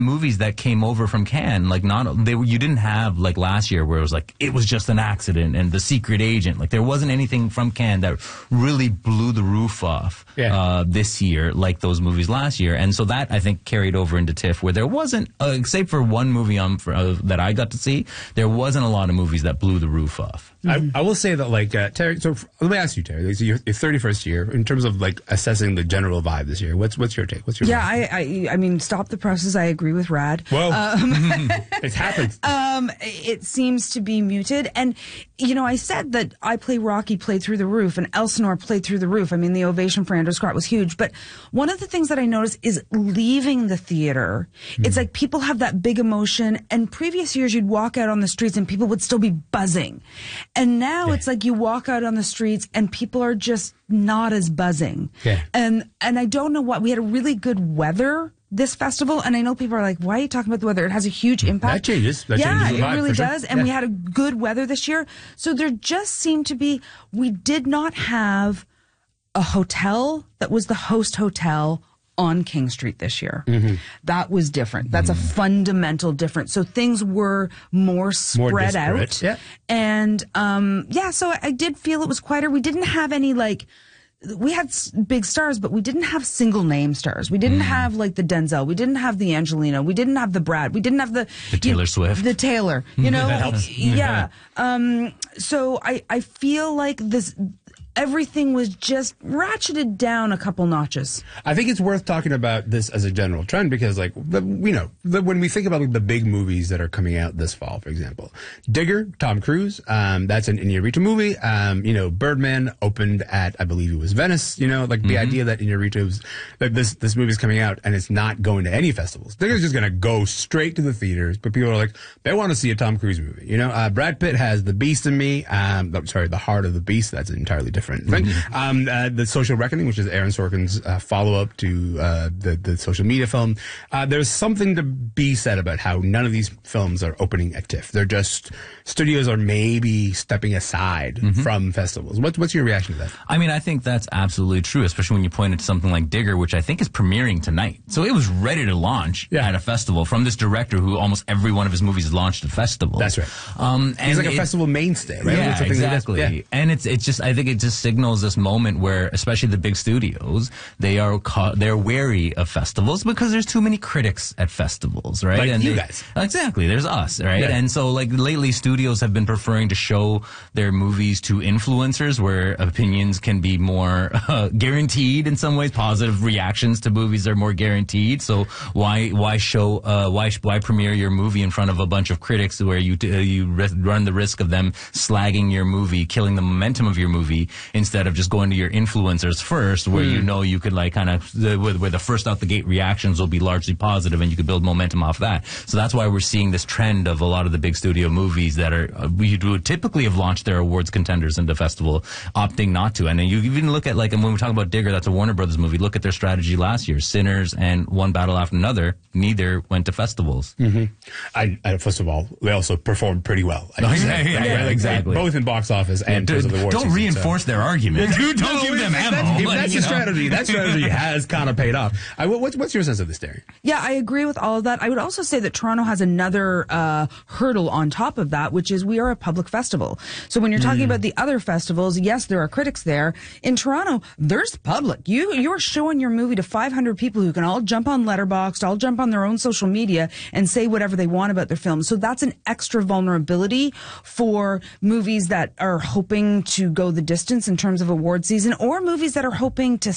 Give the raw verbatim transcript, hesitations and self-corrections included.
movies that came over from Cannes, like not they were, you didn't have like last year where it was like it was just an accident and The Secret Agent. Like there wasn't anything from Cannes that really blew the roof off yeah. uh, this year like those movies last year, and so that I think carried over into TIFF, where there wasn't, uh, except for one movie on for, uh, that I got to see, there wasn't a lot of movies that blew the roof off. I, I will say that, like, uh, Terry, so f- let me ask you, Terry, so your, your thirty-first year, in terms of, like, assessing the general vibe this year, what's what's your take? What's your Yeah, vibe? I, I I mean, stop the presses. I agree with Rad. Whoa. Um, It's happened. Um, it seems to be muted. And, you know, I said that I Play Rocky played through the roof and Elsinore played through the roof. I mean, the ovation for Andrew Scott was huge. But one of the things that I noticed is leaving the theater, mm. it's like people have that big emotion. And previous years, you'd walk out on the streets and people would still be buzzing. And now yeah. it's like you walk out on the streets and people are just not as buzzing. Yeah. And, and I don't know what, we had a really good weather this festival, and I know people are like, why are you talking about the weather? It has a huge impact. That changes. That yeah, changes the vibe, it really for sure. does. And yeah. we had a good weather this year. So there just seemed to be, we did not have a hotel that was the host hotel on King Street this year. Mm-hmm. That was different. That's mm-hmm. a fundamental difference. So things were more spread more out. Yeah. And, um, yeah, so I did feel it was quieter. We didn't have any, like, we had big stars, but we didn't have single name stars. We didn't mm. have like the Denzel. We didn't have the Angelina. We didn't have the Brad. We didn't have the, the Taylor you, Swift. The Taylor. You know, that helps. Yeah. Um, so I, I feel like this, everything was just ratcheted down a couple notches. I think it's worth talking about this as a general trend because, like, the, you know, the, when we think about like, the big movies that are coming out this fall, for example, Digger, Tom Cruise, um, that's an Inarritu movie. Um, you know, Birdman opened at, I believe it was Venice. You know, like mm-hmm. the idea that Inarritu was that this this movie's coming out and it's not going to any festivals. Digger's just going to go straight to the theaters, but people are like, they want to see a Tom Cruise movie. You know, uh, Brad Pitt has The Beast in Me. Um, I'm sorry, The Heart of the Beast. That's entirely different. Different thing. Mm-hmm. Um, uh, the Social Reckoning, which is Aaron Sorkin's uh, follow-up to uh, the the social media film. Uh, there's something to be said about how none of these films are opening at TIFF. They're just studios are maybe stepping aside mm-hmm. from festivals. What's what's your reaction to that? I mean, I think that's absolutely true, especially when you point to something like Digger, which I think is premiering tonight. So it was ready to launch yeah. at a festival from this director who almost every one of his movies launched at festivals. That's right. Um, and he's like a it, festival mainstay, right? Yeah, exactly. Yeah. And it's it's just I think it just signals this moment where, especially the big studios, they are ca- they're wary of festivals because there's too many critics at festivals, right? Like and you they, guys. Exactly. There's us, right? Yeah. And so, like, lately studios have been preferring to show their movies to influencers where opinions can be more uh, guaranteed in some ways. Positive reactions to movies are more guaranteed. So why why show uh, why why premiere your movie in front of a bunch of critics where you uh, you re- run the risk of them slagging your movie, killing the momentum of your movie, instead of just going to your influencers first, where mm. you know you could like kind of the, where, where the first out the gate reactions will be largely positive and you could build momentum off that. So that's why we're seeing this trend of a lot of the big studio movies that are uh, we would typically have launched their awards contenders into festival, opting not to. And then you even look at like, and when we talk about Digger, that's a Warner Brothers movie. Look at their strategy last year: Sinners and One Battle After Another. Neither went to festivals. Mm-hmm. I, I, first of all, they also performed pretty well. I oh, yeah, yeah, yeah, yeah, like, exactly. Both in box office and yeah, in terms of the award Don't season, reinforce so. their argument. Dude, don't no, give them if ammo. That's, if like, that's the know. strategy. That strategy has kind of paid off. I, what, what's your sense of this, Darren? Yeah, I agree with all of that. I would also say that Toronto has another uh, hurdle on top of that, which is we are a public festival. So when you're talking mm. about the other festivals, yes, there are critics there. In Toronto, there's public. You you're showing your movie to five hundred people who can all jump on Letterboxd, all jump on their own social media and say whatever they want about their film. So that's an extra vulnerability for movies that are hoping to go the distance in terms of award season, or movies that are hoping to